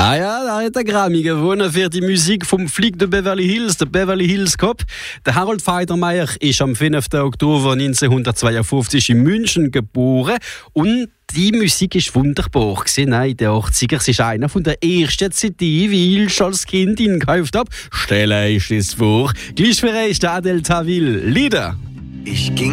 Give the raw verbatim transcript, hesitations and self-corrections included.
Ah ja, da hat der Grammy gewonnen für die Musik vom Flieg de Beverly Hills, der Beverly Hills Cop. Der Harold Faltermeier ist am fünften Oktober neunzehnhundertzweiundfünfzig in München geboren und die Musik ist wunderbar gewesen, in den achtziger. Es ist einer von der ersten C D, wie ich als Kind ihn gekauft habe. Stelle ich es vor. Gleich für euch der Adel Tawil. Lieder. Ich ging